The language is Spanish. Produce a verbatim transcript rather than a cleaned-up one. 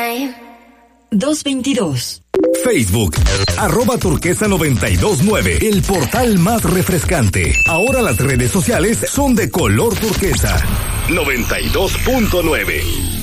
dos veintidós. Facebook, arroba turquesa noventa y dos nueve, el portal más refrescante. Ahora las redes sociales son de color turquesa. noventa y dos punto nueve.